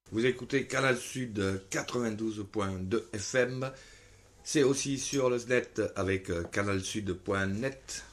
Vous écoutez Canal Sud 92.2 FM. C'est aussi sur le net avec canalsud.net.